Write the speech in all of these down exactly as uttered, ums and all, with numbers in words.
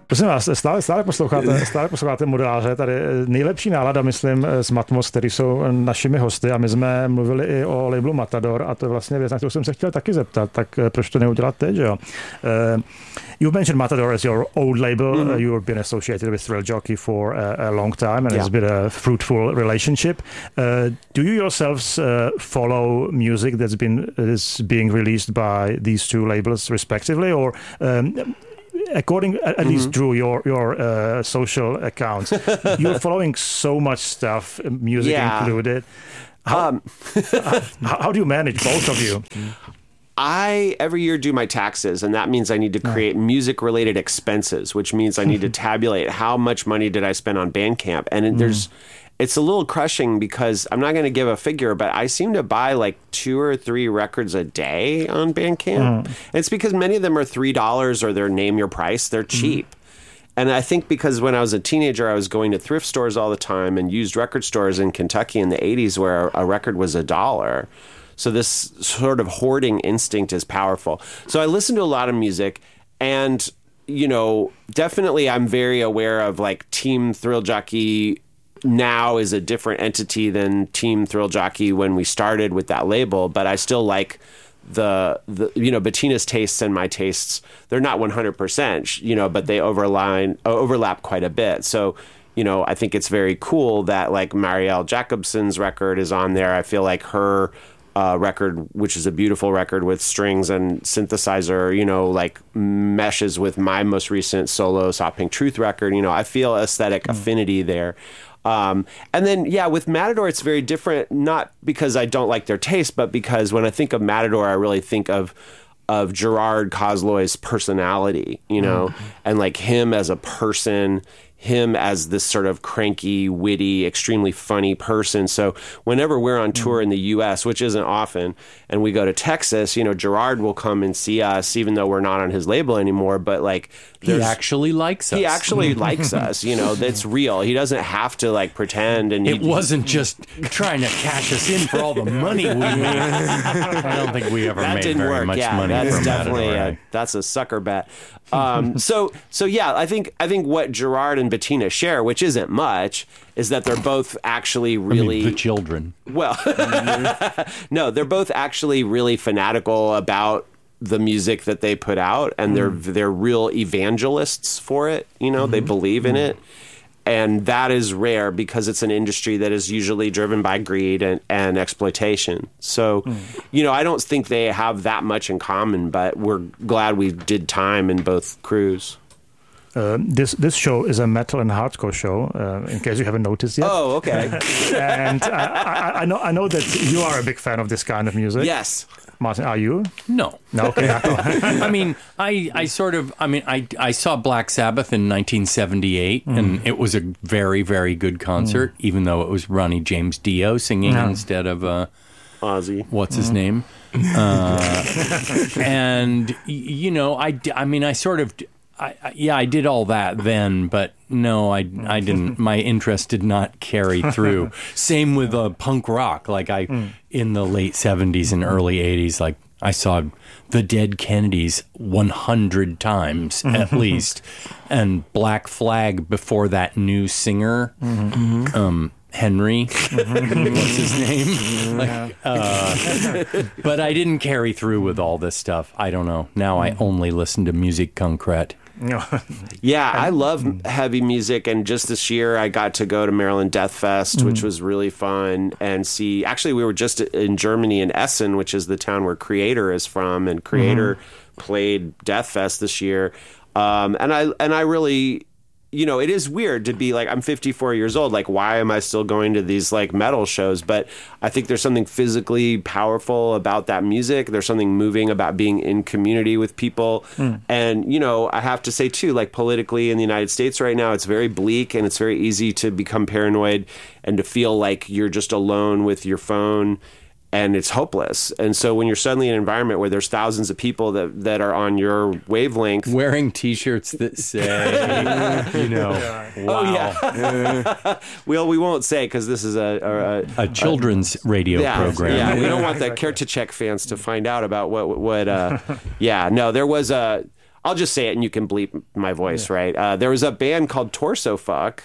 Prosím vás, stále, stále, posloucháte, stále posloucháte modeláře, tady nejlepší nálada, myslím, z Matmos, který jsou našimi hosty a my jsme mluvili i o labelu Matador a to je vlastně věc, na kterou jsem se chtěl taky zeptat, tak proč to neudělat teď, jo? Uh, you mentioned Matador as your old label, mm-hmm. uh, you've been associated with Thrill Jockey for a, a long time and yeah. it's been a fruitful relationship. Uh, do you yourselves uh, follow music that's been is being released by these two labels respectively, or um, according at mm-hmm. least through your your uh, social accounts, you're following so much stuff, music yeah. included. How, um. how, how do you manage both of you? I every year do my taxes, and that means I need to create oh. music-related expenses, which means I need to tabulate how much money did I spend on Bandcamp, and it, mm. there's. It's a little crushing because I'm not going to give a figure, but I seem to buy like two or three records a day on Bandcamp. Mm. It's because many of them are three dollars or they're name your price. They're cheap. Mm. And I think because when I was a teenager, I was going to thrift stores all the time and used record stores in Kentucky in the eighties where a record was a dollar. So this sort of hoarding instinct is powerful. So I listen to a lot of music and, you know, definitely I'm very aware of like Team Thrill Jockey now is a different entity than Team Thrill Jockey when we started with that label, but I still like the, the you know, Bettina's tastes and my tastes. They're not one hundred percent, you know, but they overline, overlap quite a bit. So, you know, I think it's very cool that like Marielle Jacobson's record is on there. I feel like her uh, record, which is a beautiful record with strings and synthesizer, you know, like meshes with my most recent solo Soft Pink Truth record. You know, I feel aesthetic mm. affinity there. Um, and then, yeah, with Matador, it's very different, not because I don't like their taste, but because when I think of Matador, I really think of of Gerard Cosloy's personality, you know, mm-hmm. and like him as a person, him as this sort of cranky, witty, extremely funny person. So whenever we're on tour in the U S, which isn't often, and we go to Texas, you know, Gerard will come and see us, even though we're not on his label anymore. But like, he actually likes us. He actually likes us. You know, that's real. He doesn't have to like pretend. And it wasn't just trying to cash us in for all the money we made. I don't think we ever that made didn't very work. much yeah, money. That's from definitely Matador, a, that's a sucker bet. Um, so so yeah, I think I think what Gerard and Bettina share, which isn't much, is that they're both actually really I mean, the children. Well, no, they're both actually really fanatical about the music that they put out, and mm. they're they're real evangelists for it. You know, mm-hmm. they believe in mm. it, and that is rare because it's an industry that is usually driven by greed and, and exploitation. So, mm. you know, I don't think they have that much in common, but we're glad we did time in both crews. Uh, this this show is a metal and hardcore show, uh, in case you haven't noticed yet. Oh, okay. And uh, I, I know I know that you are a big fan of this kind of music. Yes. Martin, are you? No. No, okay. I mean, I, I sort of, I mean, I, I saw Black Sabbath in nineteen seventy-eight, mm. and it was a very, very good concert, mm. even though it was Ronnie James Dio singing yeah. instead of uh, Ozzy. What's his mm. name? Uh, and, you know, I, I mean, I sort of... I, I, yeah, I did all that then, but no, I, I didn't. My interest did not carry through. Same with uh, punk rock. Like I, mm. in the late seventies and early eighties, like I saw the Dead Kennedys one hundred times at least, and Black Flag before that new singer, mm-hmm. um, Henry, mm-hmm. what's his name? Like, uh, but I didn't carry through with all this stuff. I don't know. Now I only listen to musique concrète. Yeah, I love heavy music, and just this year I got to go to Maryland Death Fest, mm. which was really fun, and see, actually we were just in Germany in Essen, which is the town where Creator is from, and Creator mm-hmm. played Death Fest this year, um, and I and I really... You know, it is weird to be like, I'm fifty-four years old. Like, why am I still going to these like metal shows? But I think there's something physically powerful about that music. There's something moving about being in community with people. Mm. And, you know, I have to say, too, like politically in the United States right now, it's very bleak and it's very easy to become paranoid and to feel like you're just alone with your phone. And it's hopeless. And so when you're suddenly in an environment where there's thousands of people that, that are on your wavelength. Wearing T-shirts that say, you know, wow. Oh, yeah. Well, we won't say because this is a... A, a children's a, radio yeah, program. Yeah, we don't want the Kertachek fans to find out about what... what. Uh, yeah, no, there was a... I'll just say it and you can bleep my voice, yeah. right? Uh, there was a band called Torso Fuck,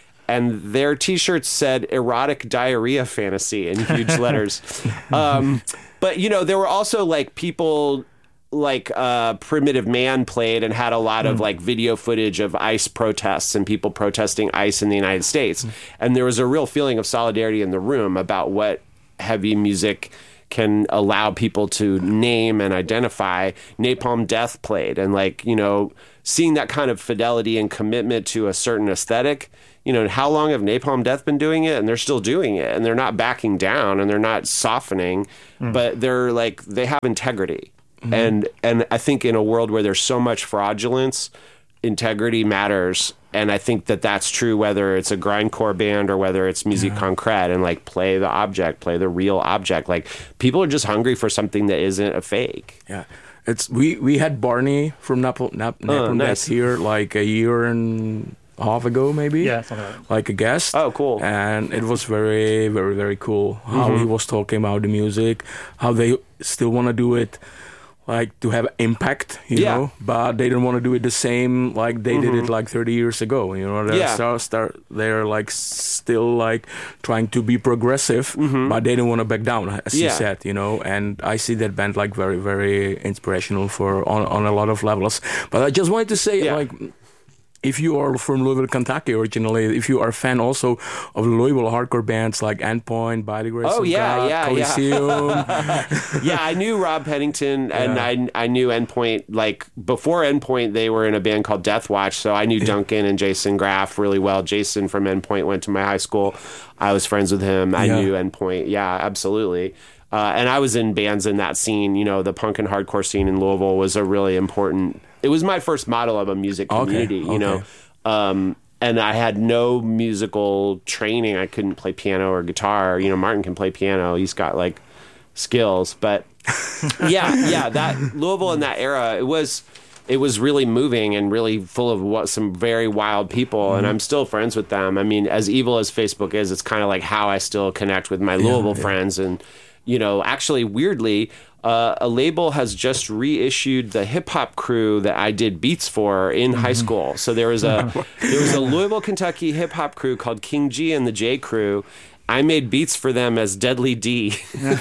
and their T-shirts said erotic diarrhea fantasy in huge letters. Um, but, you know, there were also like people like uh, Primitive Man played and had a lot of mm. like video footage of ICE protests and people protesting ICE in the United States. Mm. And there was a real feeling of solidarity in the room about what heavy music can allow people to name and identify. Napalm Death played, and like, you know, seeing that kind of fidelity and commitment to a certain aesthetic. You know, how long have Napalm Death been doing it? And they're still doing it, and they're not backing down, and they're not softening, mm. but they're like, they have integrity. Mm-hmm. And and I think in a world where there's so much fraudulence, integrity matters. And I think that that's true whether it's a grindcore band or whether it's musique yeah. concrète, and like play the object, play the real object. Like people are just hungry for something that isn't a fake. Yeah. It's we, we had Barney from Napalm Nap, Nap, oh, nice. here like a year and a half ago maybe. Yeah, something like that. Like a guest. Oh, cool. And it was very, very, very cool how mm-hmm. he was talking about the music, how they still want to do it. Like to have impact, you yeah. know, but they don't want to do it the same like they mm-hmm. did it like thirty years ago. You know, they're yeah. start, start, they're like still like trying to be progressive, mm-hmm. but they don't want to back down, as yeah. you said, you know. And I see that band like very, very inspirational for on on a lot of levels. But I just wanted to say, yeah. like, if you are from Louisville, Kentucky originally, if you are a fan also of Louisville hardcore bands like Endpoint, By the Grace oh, of yeah, God, yeah, Coliseum. Yeah. yeah, I knew Rob Pennington, and yeah. I I knew Endpoint. Like, before Endpoint, they were in a band called Death Watch, so I knew yeah. Duncan and Jason Graff really well. Jason from Endpoint went to my high school. I was friends with him. I yeah. knew Endpoint. Yeah, absolutely. Uh, and I was in bands in that scene. You know, the punk and hardcore scene in Louisville was a really important... It was my first model of a music community, okay, you okay. know. Um, and I had no musical training. I couldn't play piano or guitar. You know, Martin can play piano. He's got, like, skills. But, yeah, yeah, that Louisville in that era, it was... It was really moving and really full of what some very wild people, mm-hmm. and I'm still friends with them. I mean, as evil as Facebook is, it's kind of like how I still connect with my Louisville yeah, yeah. friends. And, you know, actually, weirdly, uh, a label has just reissued the Hip Hop Crew that I did beats for in mm-hmm. high school. So there was a there was a Louisville, Kentucky hip hop crew called King G and the J Crew. I made beats for them as Deadly D.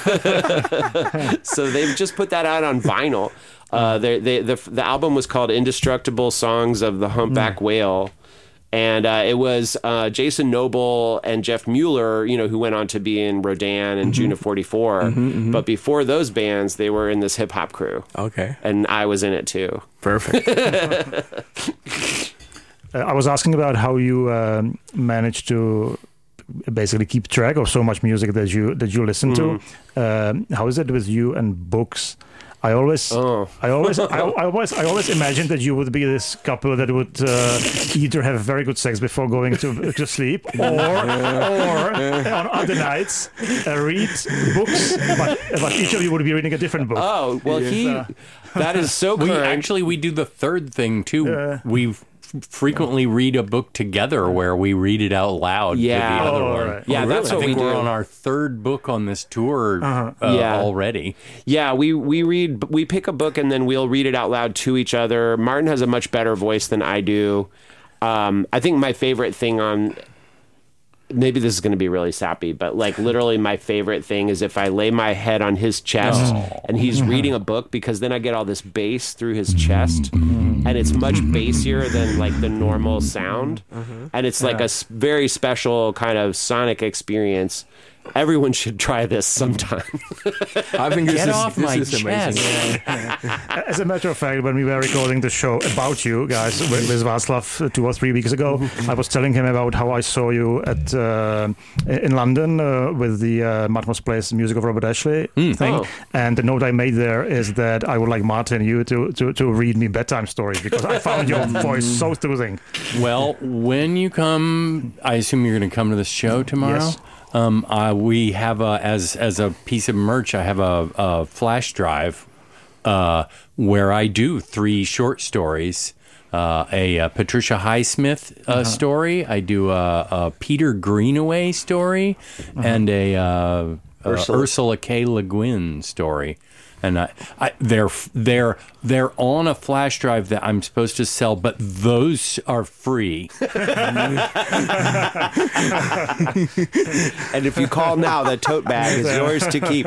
So they've just put that out on vinyl. Uh, they, they, the the album was called Indestructible Songs of the Humpback mm. Whale, and uh, it was uh, Jason Noble and Jeff Mueller, you know, who went on to be in Rodan and mm-hmm. June of forty-four. Mm-hmm, mm-hmm. But before those bands, they were in this hip hop crew. Okay, and I was in it too. Perfect. uh, I was asking about how you um, managed to basically keep track of so much music that you that you listen mm. to. Um, how is it with you and books? I always, oh. I always, I, I always, I always imagined that you would be this couple that would uh, either have very good sex before going to to sleep, or, or on other nights uh, read books, but, but each of you would be reading a different book. Oh well, he uh, that is so we current. Actually we do the third thing too. Uh, we frequently read a book together where we read it out loud yeah. to the other oh, one. right. Yeah, oh, that's really? what I think we we're do. on our third book on this tour uh-huh. uh, yeah. already. Yeah, we, we read, we pick a book and then we'll read it out loud to each other. Martin has a much better voice than I do. Um, I think my favorite thing on... Maybe this is going to be really sappy, but like literally my favorite thing is if I lay my head on his chest oh. and he's reading a book, because then I get all this bass through his chest and it's much bassier than like the normal sound. Uh-huh. And it's like yeah. a very special kind of sonic experience. Everyone should try this sometime. I think this Get is, off this my is amazing. chest. Yeah, yeah. As a matter of fact, when we were recording the show about you guys with, with Václav two or three weeks ago, I was telling him about how I saw you at uh, in London uh, with the uh, Matmos Plays Music of Robert Ashley mm. thing. Oh. And the note I made there is that I would like Martin, you to, to, to read me bedtime stories because I found your voice so soothing. Well, when you come, I assume you're going to come to this show tomorrow? Yes. Um, uh, we have a, as as a piece of merch, I have a, a flash drive uh, where I do three short stories. Uh, a, a Patricia Highsmith uh, uh-huh. story. I do a, a Peter Greenaway story uh-huh. and a uh, Ursula. Uh, Ursula K. Le Guin story. and I, I they're they're they're on a flash drive that I'm supposed to sell, but those are free. And if you call now, that tote bag is yours to keep.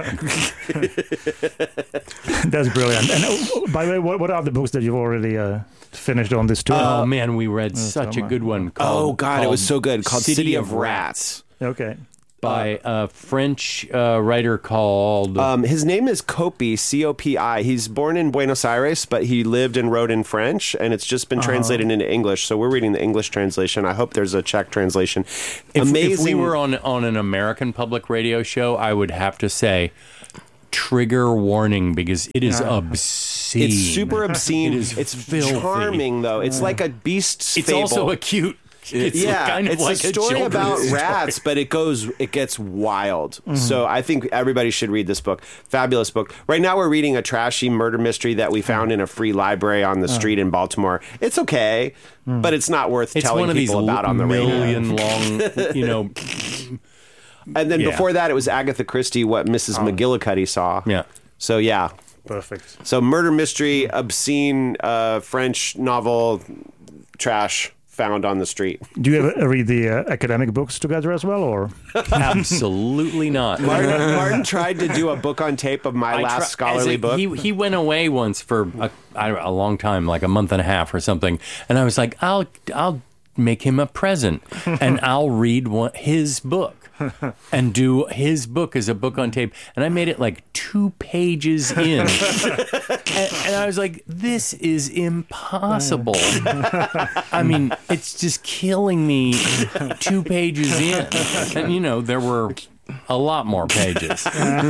That's brilliant. And uh, by the way, what, what are the books that you've already uh, finished on this tour? Oh man, we read such a good one. Called, Oh God, it was so good. Called City, City of, of Rats. Rats. Okay. By a French uh, writer called... Um, his name is Coppi, C O P I. He's born in Buenos Aires, but he lived and wrote in French, and it's just been uh-huh. translated into English. So we're reading the English translation. I hope there's a Czech translation. If, Amazing. If we were on, on an American public radio show, I would have to say... Trigger warning, because it is uh, obscene. It's super obscene. It is it's filthy. Charming, though. It's uh, like a beast's It's fable. also a cute... It's yeah, kind of it's like a story a about story. rats, but it goes, it gets wild. Mm-hmm. So I think everybody should read this book. Fabulous book. Right now we're reading a trashy murder mystery that we found in a free library on the street in Baltimore. It's okay, mm. but it's not worth it's telling one of people these about on the million radio. long, you know. And then yeah. before that, it was Agatha Christie, What Missus Oh. McGillicuddy Saw. Yeah. So yeah. Perfect. So murder mystery, obscene uh, French novel, trash. Found on the street. Do you ever read the uh, academic books together as well, or? Absolutely not. Martin, Martin tried to do a book on tape of my I last try, scholarly a, book. He, he went away once for a, a long time, like a month and a half or something, and I was like, I'll I'll make him a present, and I'll read one, his book. And do his book as a book on tape. And I made it like two pages in. and, and I was like, this is impossible. I mean, it's just killing me two pages in. And, you know, there were a lot more pages.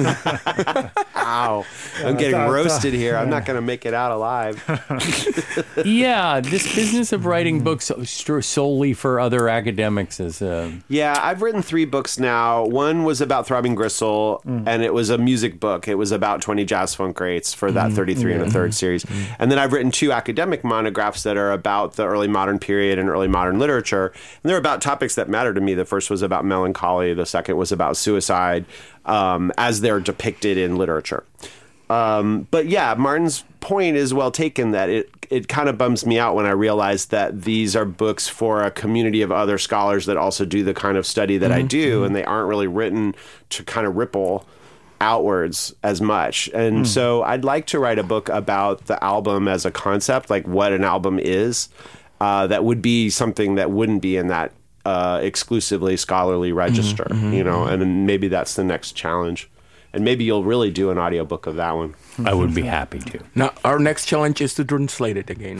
Ow. I'm getting roasted here. I'm not going to make it out alive. Yeah, this business of writing books solely for other academics is... Uh... Yeah, I've written three books now. One was about Throbbing Gristle, mm. and it was a music book. It was about twenty jazz funk greats for that mm. thirty-three mm. and a third series. Mm. And then I've written two academic monographs that are about the early modern period and early modern literature. And they're about topics that matter to me. The first was about melancholy. The second was about suicide um, as they're depicted in literature. Um, but yeah, Martin's point is well taken that it, it kind of bums me out when I realize that these are books for a community of other scholars that also do the kind of study that mm-hmm. I do, mm-hmm. and they aren't really written to kind of ripple outwards as much. And mm. so I'd like to write a book about the album as a concept, like what an album is, uh, that would be something that wouldn't be in that uh, exclusively scholarly register, mm-hmm. you know, and maybe that's the next challenge. And maybe you'll really do an audiobook of that one. I would be happy to. Now, our next challenge is to translate it again.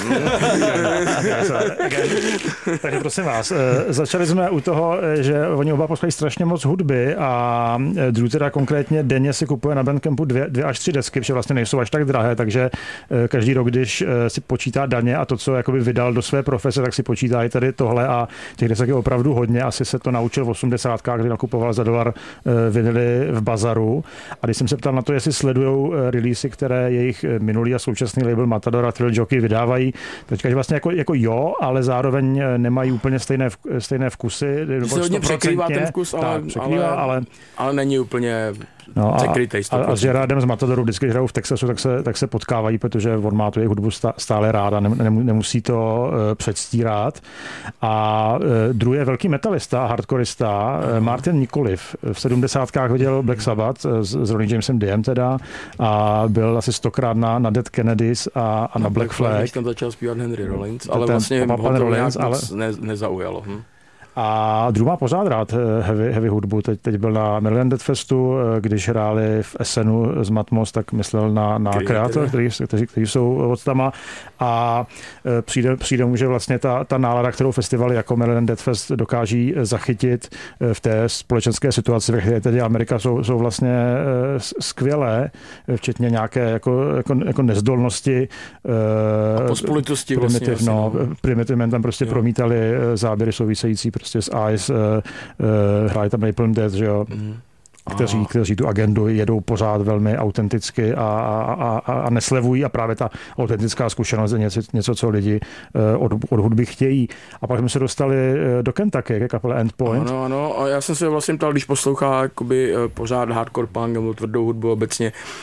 Takže prosím vás, začali jsme u toho, že oni oba poslouchají strašně moc hudby a Drew teda konkrétně denně si kupuje na Bandcampu dvě, dvě až tři desky, protože vlastně nejsou až tak drahé, takže každý rok, když si počítá daně a to, co jakoby vydal do své profese, tak si počítá i tady tohle a těch desek je opravdu hodně. Asi se to naučil v osmdesátkách, kdy nakupoval za dolar vinily v bazaru. A když jsem se ptal na to, jestli sledujou release, které jejich minulý a současný label Matador a Thrill Jockey vydávají, teďka že vlastně jako, jako jo, ale zároveň nemají úplně stejné, stejné vkusy. Se hodně překrývá ten vkus, ale, tak, překrývá, ale, ale, ale není úplně... No a, a, a s Gerardem z Matadoru, vždycky, když hrajou v Texasu, tak se, tak se potkávají, protože on má tu jejich hudbu stále rád a nemusí to uh, předstírat. A uh, druhý je velký metalista, hardkorista, uh, Martin Nikoliv. V sedmdesátkách viděl Black Sabbath s, s Ronnie Jamesem Diem teda a byl asi stokrát na, na Dead Kennedys a, a na Black Flag. Když tam začal zpívat Henry Rollins, ale ten, vlastně ho to Rollins, ale... ne, nezaujalo. Hm? A Drew má pořád rád heavy, heavy hudbu. Teď, teď byl na Maryland Death Festu, když hráli v Essenu z Matmos, tak myslel na, na Creator, kteří, kteří, kteří jsou od tama. A přijde, přijde mu, že vlastně ta, ta nálada, kterou festivaly jako Maryland Death Fest dokáží zachytit v té společenské situaci, ve které tedy Amerika jsou, jsou vlastně skvělé, včetně nějaké jako, jako, jako nezdolnosti. A pospolitosti primitiv, vlastně. No, primitivem tam prostě jo. Promítali záběry související prostě z Ice, uh, uh, hráli tam Napalm Death, že jo, mm. kteří, kteří tu agendu jedou pořád velmi autenticky a, a, a, a neslevují a právě ta autentická zkušenost je něco, něco co lidi uh, od, od hudby chtějí. A pak jsme se dostali do Kentucky ke kapele Endpoint. Ano, ano, a já jsem se vlastně ptal, když poslouchá jakoby, pořád hardcore punk nebo tvrdou hudbu obecně,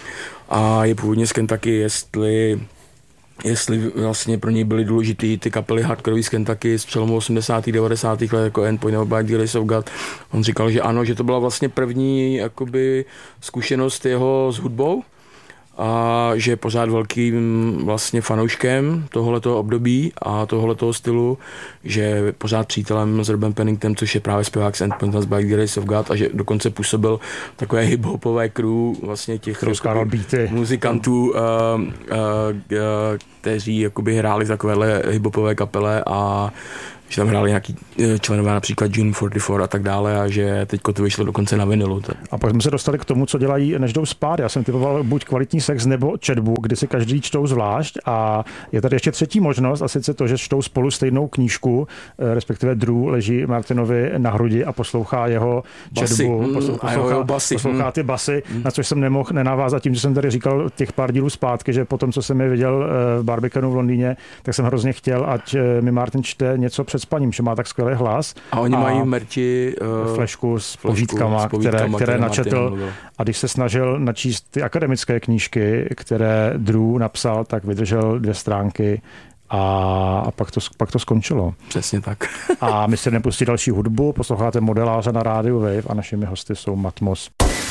a je původně z Kentucky, jestli jestli vlastně pro něj byly důležitý ty kapely hardcoreový z Kentucky z přelomu osmdesátých devadesátých let jako Endpoint nebo By the Grace of God. On říkal, že ano, že to byla vlastně první jakoby zkušenost jeho s hudbou a že je pořád velkým vlastně fanouškem tohoto období a tohoto stylu, že je pořád přítelem s Robem Penningtonem, což je právě zpěvák z Endpoint z By the Grace of God, a že dokonce působil takové hip-hopové crew vlastně těch muzikantů, uh, uh, uh, kteří jakoby hráli takovéhle hip-hopové kapele a že tam hráli nějaký členové, například June čtyřicet čtyři a tak dále, a že teďko to vyšlo dokonce na vinilu. A pak jsme se dostali k tomu, co dělají, než jdou spát. Já jsem typoval buď kvalitní sex nebo četbu, kdy si každý čtou zvlášť, a je tady ještě třetí možnost, a sice to, že čtou spolu stejnou knížku, respektive Drew leží Martinovi na hrudi a poslouchá jeho četbu, mm, poslouchá, a jeho basy. poslouchá ty basy, mm. na což jsem nemohl nenavázat tím, že jsem tady říkal těch pár dílů zpátky, že potom, co jsem je viděl v Barbicanu v Londýně, tak jsem hrozně chtěl, ať mi Martin čte něco před spaním, že má tak skvělý hlas. A oni a mají v merči uh, flešku s povídkama, které, které načetl. A když se snažil načíst ty akademické knížky, které Drew napsal, tak vydržel dvě stránky a, a pak, to, pak to skončilo. Přesně tak. A my se nepustí další hudbu, posloucháte Modeláře na rádiu Wave a našimi hosty jsou Matmos.